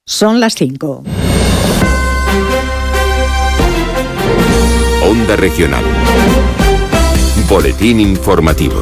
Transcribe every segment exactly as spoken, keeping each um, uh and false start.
Son las cinco. Onda Regional. Boletín informativo.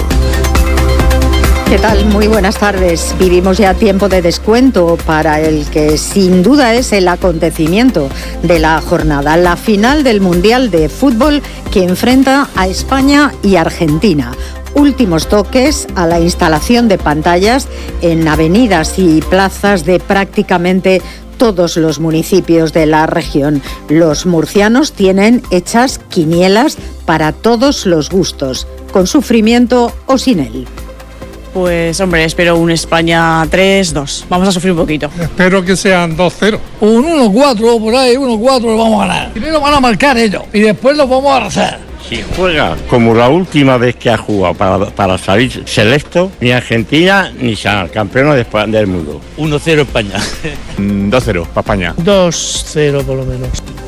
¿Qué tal? Muy buenas tardes. Vivimos ya tiempo de descuento para el que sin duda es el acontecimiento de la jornada, la final del Mundial de Fútbol que enfrenta a España y Argentina. Últimos toques a la instalación de pantallas en avenidas y plazas de prácticamente todos los municipios de la región. Los murcianos tienen hechas quinielas para todos los gustos, con sufrimiento o sin él. Pues hombre, espero un España tres dos. Vamos a sufrir un poquito. Espero que sean dos cero. Un uno cuatro por ahí, uno cuatro lo vamos a ganar. Primero van a marcar ellos y después lo vamos a arrasar. Si juega como la última vez que ha jugado para, para salir selecto, ni Argentina ni será campeón del mundo. uno cero España. dos cero para España. dos cero por lo menos.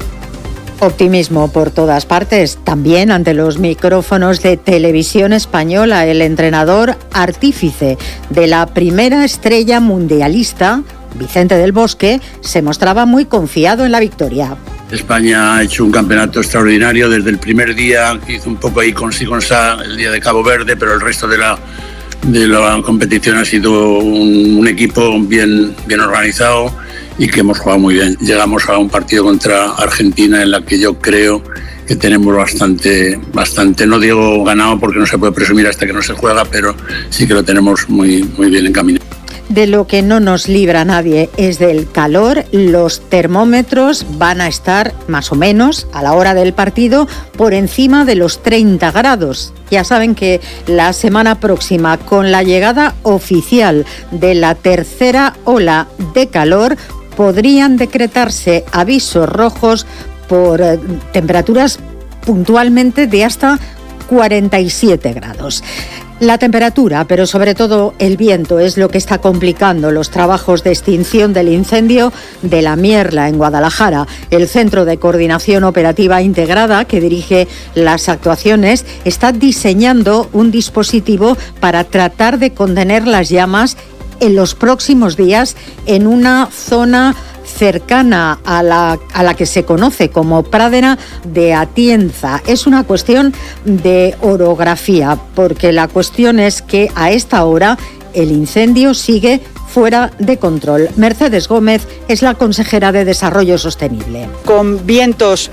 Optimismo por todas partes, también ante los micrófonos de Televisión Española. El entrenador artífice de la primera estrella mundialista, Vicente del Bosque, se mostraba muy confiado en la victoria. España ha hecho un campeonato extraordinario desde el primer día, hizo un poco ahí con sí con sa el día de Cabo Verde, pero el resto de la, de la competición ha sido un, un equipo bien, bien organizado y que hemos jugado muy bien. Llegamos a un partido contra Argentina en la que yo creo que tenemos bastante, bastante, no digo ganado porque no se puede presumir hasta que no se juega, pero sí que lo tenemos muy, muy bien encaminado. De lo que no nos libra nadie es del calor. Los termómetros van a estar más o menos a la hora del partido por encima de los treinta grados. Ya saben que la semana próxima, con la llegada oficial de la tercera ola de calor, podrían decretarse avisos rojos por eh, temperaturas puntualmente de hasta cuarenta y siete grados. La temperatura, pero sobre todo el viento, es lo que está complicando los trabajos de extinción del incendio de La Mierla, en Guadalajara. El Centro de Coordinación Operativa Integrada, que dirige las actuaciones, está diseñando un dispositivo para tratar de contener las llamas en los próximos días en una zona cercana a la, a la que se conoce como Pradera de Atienza. Es una cuestión de orografía, porque la cuestión es que a esta hora el incendio sigue fuera de control. Mercedes Gómez es la consejera de Desarrollo Sostenible. Con vientos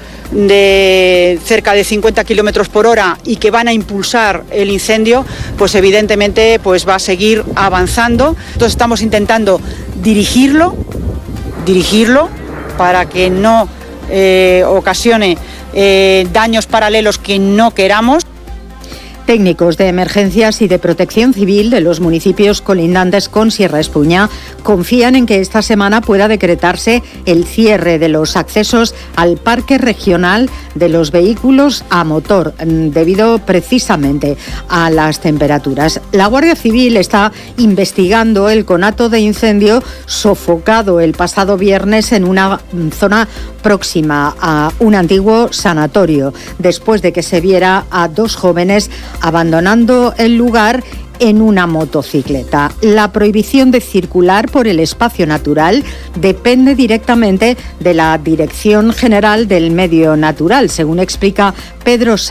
de cerca de cincuenta kilómetros por hora y que van a impulsar el incendio, pues evidentemente pues va a seguir avanzando. Entonces estamos intentando dirigirlo, dirigirlo para que no eh, ocasione eh, daños paralelos que no queramos. Técnicos de emergencias y de protección civil de los municipios colindantes con Sierra Espuña confían en que esta semana pueda decretarse el cierre de los accesos al parque regional de los vehículos a motor, debido precisamente a las temperaturas. La Guardia Civil está investigando el conato de incendio sofocado el pasado viernes en una zona próxima a un antiguo sanatorio, después de que se viera a dos jóvenes abandonando el lugar en una motocicleta. La prohibición de circular por el espacio natural depende directamente de la Dirección General del Medio Natural, según explica Pedro